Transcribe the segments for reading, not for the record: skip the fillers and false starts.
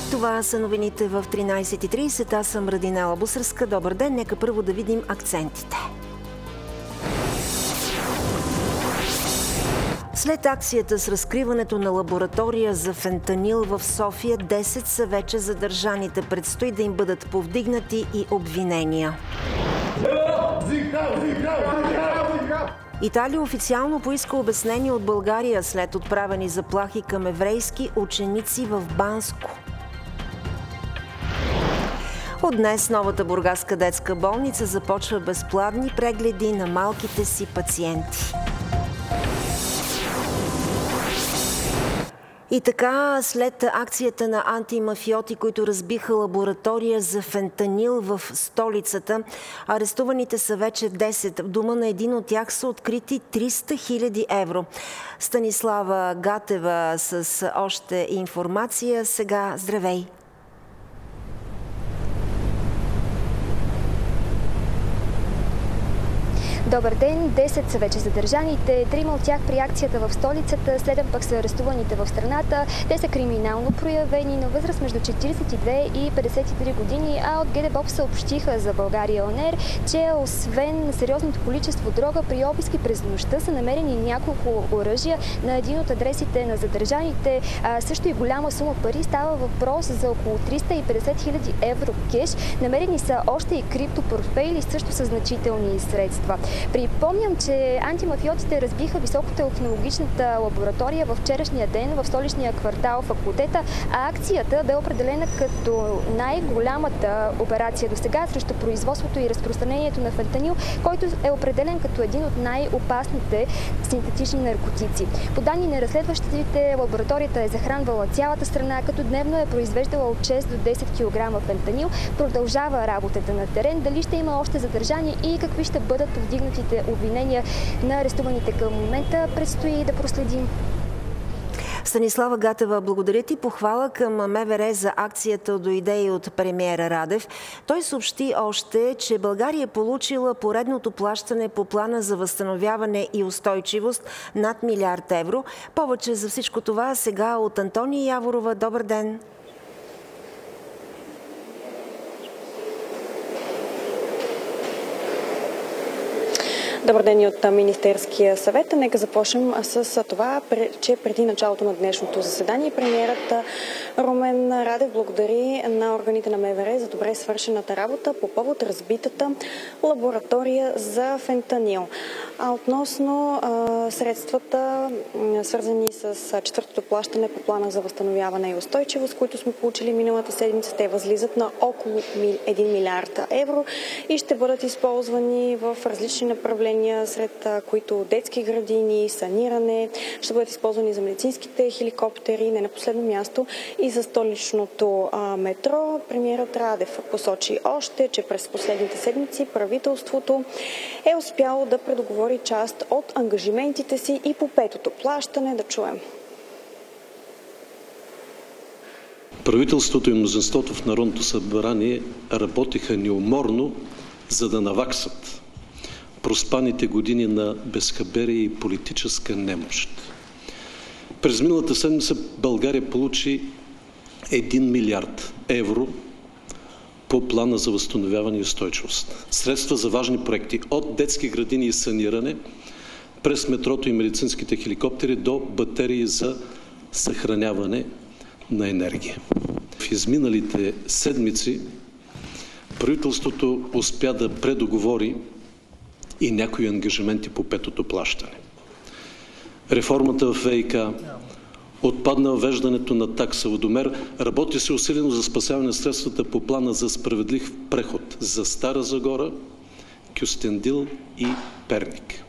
Това са новините в 13:30. Аз съм Радинела Бусърска. Добър ден. Нека първо да видим акцентите. След акцията с разкриването на лаборатория за фентанил в София, 10 са вече задържаните. Предстои да им бъдат повдигнати и обвинения. Италия официално поиска обяснение от България след отправени заплахи към еврейски ученици в Банско. От днес новата бургаска детска болница започва безплатни прегледи на малките си пациенти. И така, след акцията на антимафиоти, които разбиха лаборатория за фентанил в столицата, арестуваните са вече 10. В дома на един от тях са открити 300 000 евро. Станислава Гатева с още информация. Сега, здравей! Добър ден! 10 са вече задържаните, 3 от тях при акцията в столицата, 7 пък са арестуваните в страната. Те са криминално проявени на възраст между 42 и 53 години, а от ГДБОП съобщиха за България ОНР, че освен сериозното количество дрога, при обиски през нощта са намерени няколко оръжия на един от адресите на задържаните, също и голяма сума пари. Става въпрос за около 350 000 евро кеш. Намерени са още и криптопортфейли, също са значителни средства. Припомням, че антимафиотите разбиха високотехнологичната лаборатория във вчерашния ден в столичния квартал Факултета, а акцията бе определена като най-голямата операция досега срещу производството и разпространението на фентанил, който е определен като един от най-опасните синтетични наркотици. По данни на разследващите, лабораторията е захранвала цялата страна, като дневно е произвеждала от 6 до 10 кг фентанил. Продължава работата на терен. Дали ще има още задържани и какви ще бъдат повдигнатите обвинения на арестуваните към момента, предстои да проследим. Станислава Гатева, благодаря ти. Похвала към МВР за акцията дойде и от премиера Радев. Той съобщи още, че България е получила поредното плащане по плана за възстановяване и устойчивост над 1 милиард евро. Повече за всичко това сега от Антония Яворова. Добър ден! Добър ден и от Министерския съвет. Нека започнем с това, че преди началото на днешното заседание премиерът Румен Радев благодари на органите на МВР за добре свършената работа по повод разбитата лаборатория за фентанил. А относно средствата, свързани с четвъртото плащане по плана за възстановяване и устойчивост, които сме получили миналата седмица, те възлизат на около 1 милиард евро и ще бъдат използвани в различни направления, сред които детски градини, саниране, ще бъдат използвани за медицинските хеликоптери, не на последно място и за столичното метро. Премиерът Радев посочи още, че през последните седмици правителството е успяло да предоговори част от ангажиментите си и по петото плащане. Да чуем. Правителството и мнозинството в Народното събрание работиха неуморно, за да наваксат проспаните години на безхаберие и политическа немощ. През миналата седмица България получи 1 милиард евро по плана за възстановяване и устойчивост. Средства за важни проекти от детски градини и саниране, през метрото и медицинските хеликоптери до батерии за съхраняване на енергия. В изминалите седмици правителството успя да предоговори и някои ангажименти по петото плащане. Реформата в ВиК, отпадна въвеждането на такса водомер, работи се усилено за спасяване на средствата по плана за справедлив преход за Стара Загора, Кюстендил и Перник.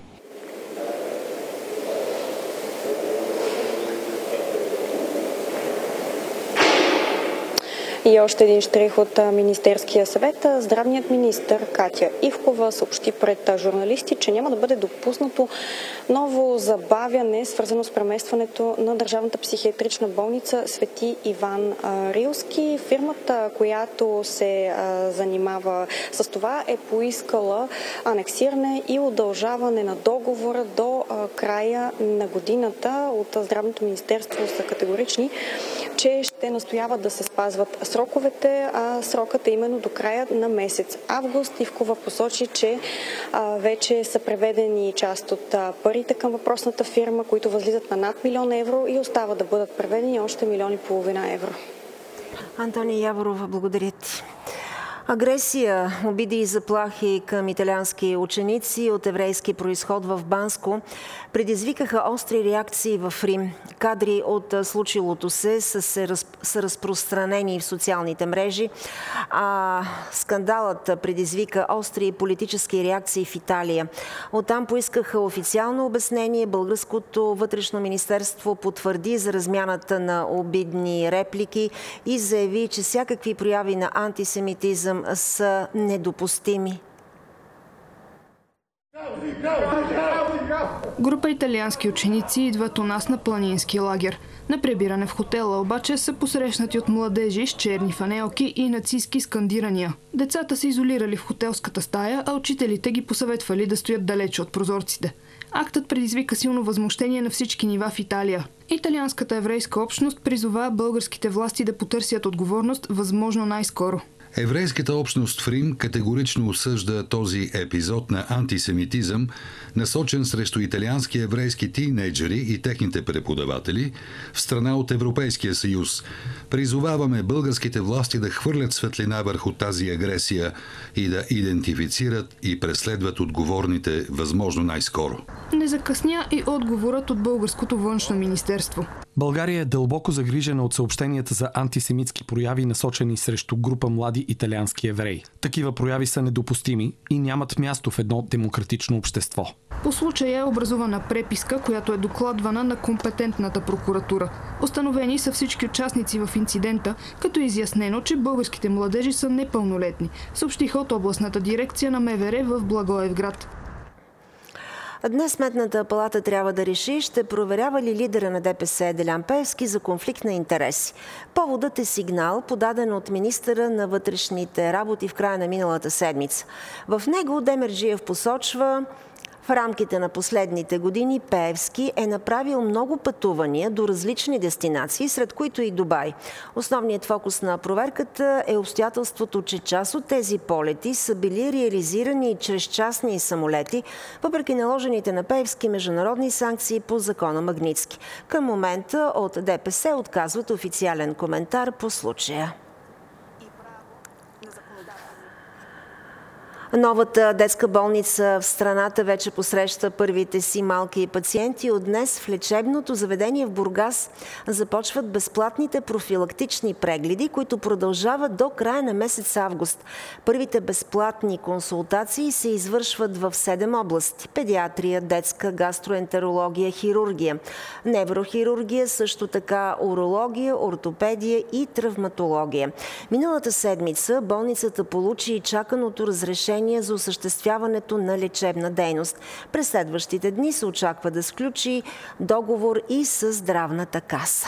И още един щрих от Министерския съвет. Здравният министър Катя Ивкова съобщи пред журналисти, че няма да бъде допуснато ново забавяне, свързано с преместването на Държавната психиатрична болница Свети Иван Рилски. Фирмата, която се занимава с това, е поискала анексиране и удължаване на договора до края на годината. От Здравното министерство са категорични, че ще настояват да се спазват сроковете, а срокът е именно до края на месец август. Ивкова посочи, че вече са преведени част от парите към въпросната фирма, които възлизат на над 1 милион евро и остава да бъдат преведени още 1,5 милиона евро. Антония Яворова, благодаря ти. Агресия, обиди и заплахи към италиански ученици от еврейски произход в Банско предизвикаха остри реакции в Рим. Кадри от случилото се са разпространени в социалните мрежи, а скандалът предизвика остри политически реакции в Италия. Оттам поискаха официално обяснение. Българското вътрешно министерство потвърди за размяната на обидни реплики и заяви, че всякакви прояви на антисемитизъм са недопустими. Група италиански ученици идват у нас на планински лагер. На прибиране в хотела обаче са посрещнати от младежи с черни фанелки и нацистки скандирания. Децата са изолирали в хотелската стая, а учителите ги посъветвали да стоят далече от прозорците. Актът предизвика силно възмущение на всички нива в Италия. Италианската еврейска общност призова българските власти да потърсят отговорност възможно най-скоро. Еврейската общност в Рим категорично осъжда този епизод на антисемитизъм, насочен срещу италиански еврейски тийнейджери и техните преподаватели в страна от Европейския съюз. Призоваваме българските власти да хвърлят светлина върху тази агресия и да идентифицират и преследват отговорните възможно най-скоро. Не закъсня и отговорът от българското външно министерство. България е дълбоко загрижена от съобщенията за антисемитски прояви, насочени срещу група млади италиански евреи. Такива прояви са недопустими и нямат място в едно демократично общество. По случая е образувана преписка, която е докладвана на компетентната прокуратура. Установени са всички участници в инцидента, като е изяснено, че българските младежи са непълнолетни, съобщиха от областната дирекция на МВР в Благоевград. Днес Сметната палата трябва да реши, ще проверява ли лидера на ДПС Делян Пеевски за конфликт на интереси. Поводът е сигнал, подаден от министъра на вътрешните работи в края на миналата седмица. В него Демерджиев посочва: в рамките на последните години Пеевски е направил много пътувания до различни дестинации, сред които и Дубай. Основният фокус на проверката е обстоятелството, че част от тези полети са били реализирани чрез частни самолети, въпреки наложените на Пеевски международни санкции по закона Магнитски. Към момента от ДПС отказват официален коментар по случая. Новата детска болница в страната вече посреща първите си малки пациенти. От днес в лечебното заведение в Бургас започват безплатните профилактични прегледи, които продължават до края на месец август. Първите безплатни консултации се извършват в 7 области: педиатрия, детска, гастроентерология, хирургия, неврохирургия, също така урология, ортопедия и травматология. Миналата седмица болницата получи и чаканото разрешение за осъществяването на лечебна дейност. През следващите дни се очаква да сключи договор и с здравната каса.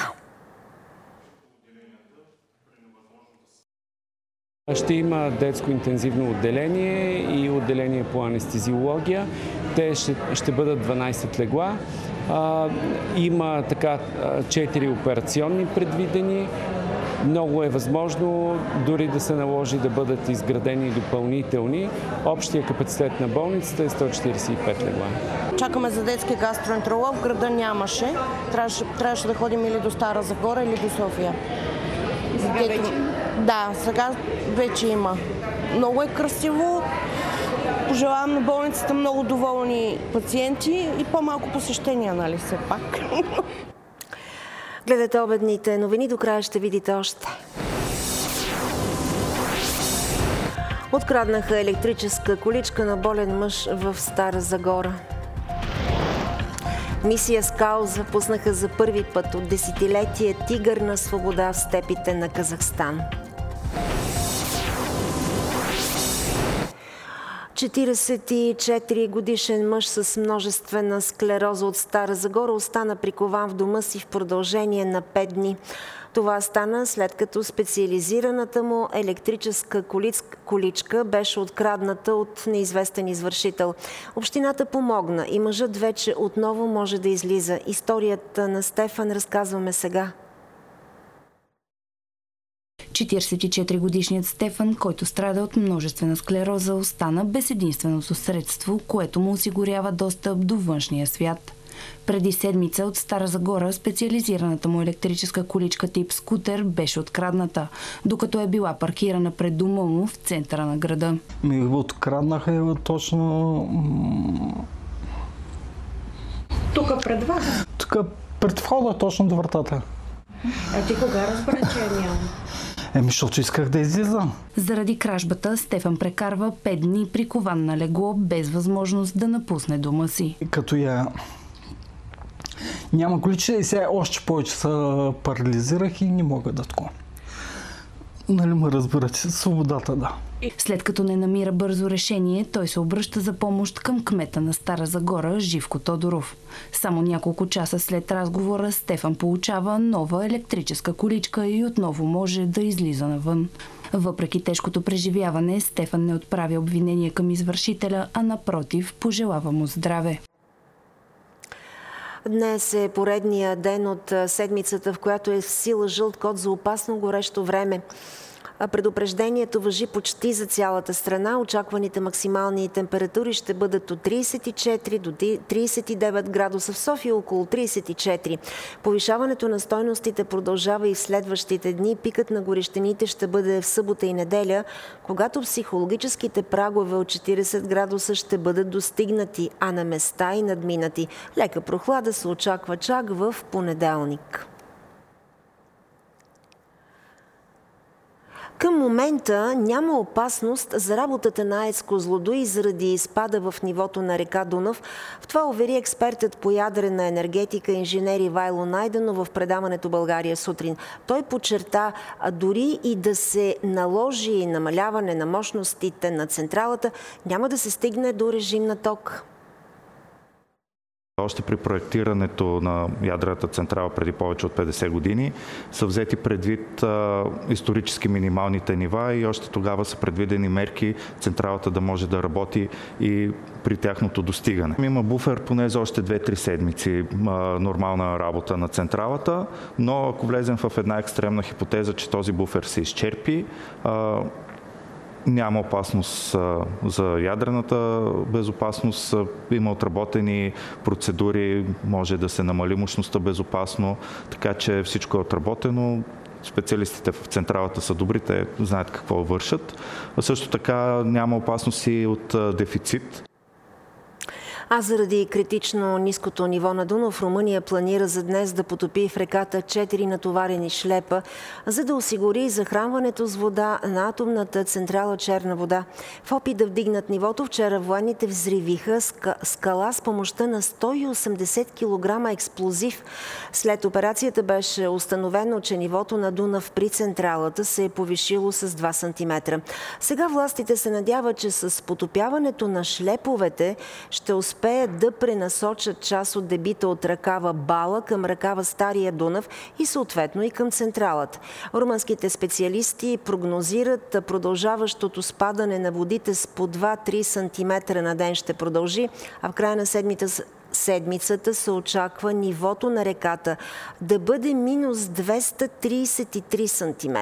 Ще има детско интензивно отделение и отделение по анестезиология. Те ще бъдат 12 легла. Има 4 операционни предвидени. Много е възможно дори да се наложи да бъдат изградени допълнителни. Общия капацитет на болницата е 145 легла. Чакаме за детски гастроентеролог. В града нямаше. Трябваше да ходим или до Стара Загора, или до София. Да, сега вече има. Много е красиво. Пожелавам на болницата много доволни пациенти и по-малко посещения, нали все пак. Гледате обедните новини, до края ще видите още. Откраднаха електрическа количка на болен мъж в Стара Загора. Мисия Скал запуснаха за първи път от десетилетие тигър на свобода в степите на Казахстан. 44-годишен мъж с множествена склероза от Стара Загора остана прикован в дома си в продължение на 5 дни. Това стана след като специализираната му електрическа количка беше открадната от неизвестен извършител. Общината помогна и мъжът вече отново може да излиза. Историята на Стефан разказваме сега. 44-годишният Стефан, който страда от множествена склероза, остана без единственото средство, което му осигурява достъп до външния свят. Преди седмица от Стара Загора специализираната му електрическа количка тип скутер беше открадната, докато е била паркирана пред дома му в центъра на града. Ми откраднаха точно... Тук пред вас? Тук пред входа, точно до вратата. А ти кога разбра, че я няма? Защото исках да излизам. Заради кражбата Стефан прекарва 5 дни прикован на легло, без възможност да напусне дома си. Като я няма количка и сега още повече се парализирах и не мога да тако. Нали ме разбирате? Свободата, да. След като не намира бързо решение, той се обръща за помощ към кмета на Стара Загора Живко Тодоров. Само няколко часа след разговора Стефан получава нова електрическа количка и отново може да излиза навън. Въпреки тежкото преживяване, Стефан не отправя обвинения към извършителя, а напротив, пожелава му здраве. Днес е поредния ден от седмицата, в която е в сила жълт код за опасно горещо време. Предупреждението важи почти за цялата страна. Очакваните максимални температури ще бъдат от 34 до 39 градуса, в София около 34. Повишаването на стойностите продължава и в следващите дни. Пикът на горещините ще бъде в събота и неделя, когато психологическите прагове от 40 градуса ще бъдат достигнати, а на места и надминати. Лека прохлада се очаква чак в понеделник. Към момента няма опасност за работата на АЕЦ Козлодуй заради спада в нивото на река Дунав. В това увери експертът по ядрена енергетика инженер Ивайло Найденов в предаването България сутрин. Той подчерта, дори и да се наложи намаляване на мощностите на централата, няма да се стигне до режим на ток. Още при проектирането на ядрената централа преди повече от 50 години са взети предвид исторически минималните нива и още тогава са предвидени мерки централата да може да работи и при тяхното достигане. Има буфер поне за още 2-3 седмици нормална работа на централата, но ако влезем в една екстремна хипотеза, че този буфер се изчерпи, няма опасност за ядрената безопасност. Има отработени процедури, може да се намали мощността безопасно, така че всичко е отработено. Специалистите в централата са добри, те знаят какво вършат. А също така няма опасност и от дефицит. А заради критично ниското ниво на Дунав, Румъния планира за днес да потопи в реката 4 натоварени шлепа, за да осигури захранването с вода на атомната централа Черна вода. В опит да вдигнат нивото, вчера военните взривиха скала с помощта на 180 кг експлозив. След операцията беше установено, че нивото на Дунав при централата се е повишило с 2 см. Сега властите се надяват, че с потопяването на шлеповете ще успеят да пренасочат част от дебита от ръкава Бала към ръкава Стария Дунав и съответно и към централата. Румънските специалисти прогнозират продължаващото спадане на водите с по 2-3 см на ден ще продължи, а в края на седмицата се очаква нивото на реката да бъде минус 233 см.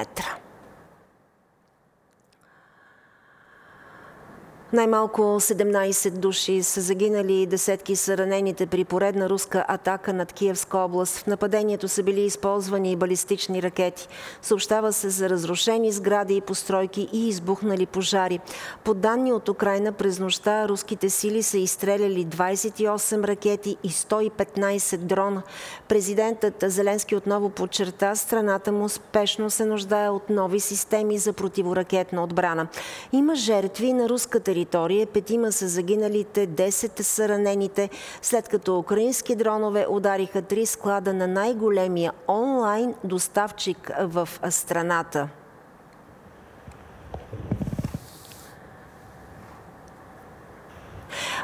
Най-малко 17 души са загинали и десетки са ранените при поредна руска атака над Киевска област. В нападението са били използвани и балистични ракети. Съобщава се за разрушени сгради и постройки и избухнали пожари. По данни от Украйна, през нощта руските сили са изстреляли 28 ракети и 115 дрона. Президентът Зеленски отново подчерта, страната му спешно се нуждае от нови системи за противоракетна отбрана. Има жертви на руска територия. 5 са загиналите, 10 са ранените, след като украински дронове удариха 3 склада на най-големия онлайн доставчик в страната.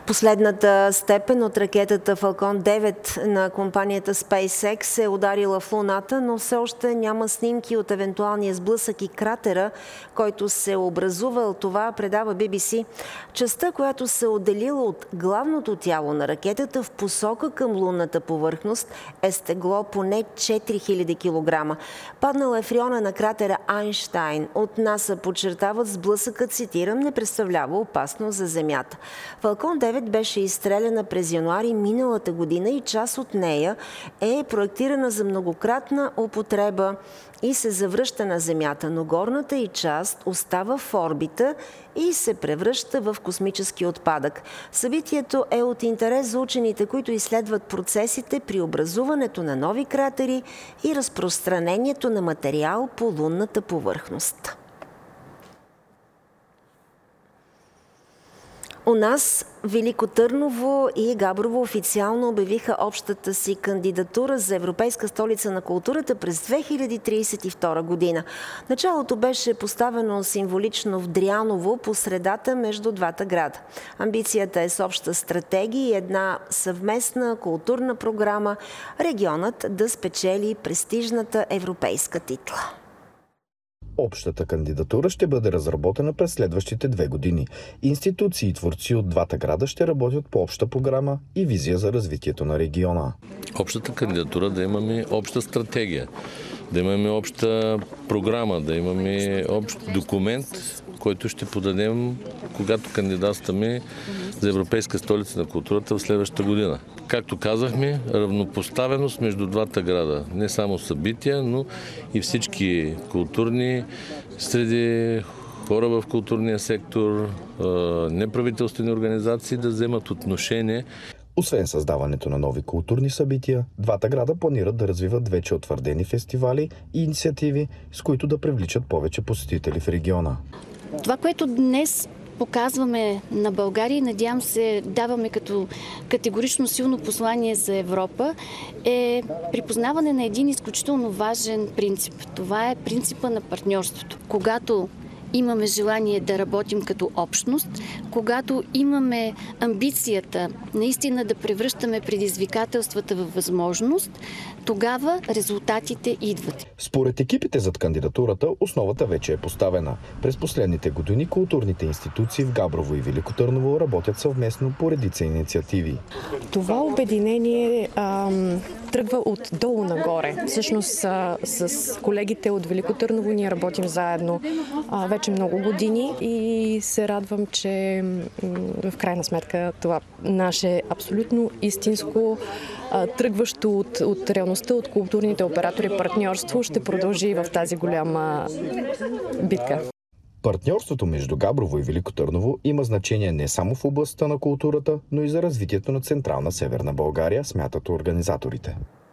Последната степен от ракетата Falcon 9 на компанията SpaceX е ударила в Луната, но все още няма снимки от евентуалния сблъсък и кратера, който се образувал. Това предава BBC. Частта, която се отделила от главното тяло на ракетата в посока към лунната повърхност, е с тегло поне 4000 кг. Паднала е в района на кратера Айнщайн. От НАСА подчертават, сблъсъкът, цитирам, не представлява опасност за Земята. Falcon 9 беше изстреляна през януари миналата година и част от нея е проектирана за многократна употреба и се завръща на Земята, но горната й част остава в орбита и се превръща в космически отпадък. Събитието е от интерес за учените, които изследват процесите при образуването на нови кратери и разпространението на материал по лунната повърхност. У нас Велико Търново и Габрово официално обявиха общата си кандидатура за Европейска столица на културата през 2032 година. Началото беше поставено символично в Дряново по средата между двата града. Амбицията е с обща стратегия и една съвместна културна програма регионът да спечели престижната европейска титла. Общата кандидатура ще бъде разработена през следващите 2 години. Институции и творци от двата града ще работят по обща програма и визия за развитието на региона. Общата кандидатура да имаме обща стратегия, да имаме обща програма, да имаме общ документ, който ще подадем, когато кандидатстваме за Европейска столица на културата в следващата година. Както казахме, равнопоставеност между двата града. Не само събития, но и всички културни среди, хора в културния сектор, неправителствени организации да вземат отношение. Освен създаването на нови културни събития, двата града планират да развиват вече утвърдени фестивали и инициативи, с които да привличат повече посетители в региона. Това, което днес показваме на България и надявам се даваме като категорично силно послание за Европа, е припознаване на един изключително важен принцип. Това е принципа на партньорството. Когато имаме желание да работим като общност, когато имаме амбицията наистина да превръщаме предизвикателствата във възможност, тогава резултатите идват. Според екипите зад кандидатурата, основата вече е поставена. През последните години културните институции в Габрово и Велико Търново работят съвместно по редица инициативи. Това обединение тръгва от долу нагоре. Всъщност с колегите от Велико Търново ние работим заедно вече много години и се радвам, че в крайна сметка това наше абсолютно истинско тръгващо от реалността, от културните оператори партньорство ще продължи в тази голяма битка. Партньорството между Габрово и Велико Търново има значение не само в областта на културата, но и за развитието на Централна Северна България, смятат организаторите.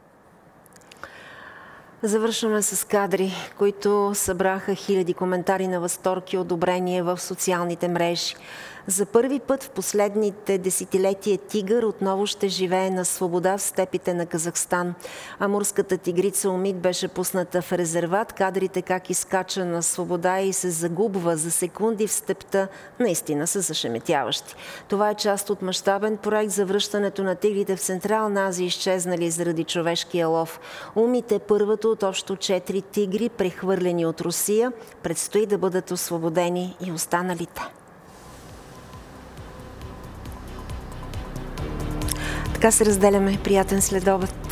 Завършваме с кадри, които събраха хиляди коментари на възторг и одобрение в социалните мрежи. За първи път в последните десетилетия тигър отново ще живее на свобода в степите на Казахстан. Амурската тигрица Умид беше пусната в резерват. Кадрите как изкача на свобода и се загубва за секунди в степта наистина са зашеметяващи. Това е част от мащабен проект за връщането на тигрите в Централна Азия, изчезнали заради човешкия лов. Умид е първата от общо 4 тигри, прехвърлени от Русия. Предстои да бъдат освободени и останалите. Така се разделяме. Приятен следобед.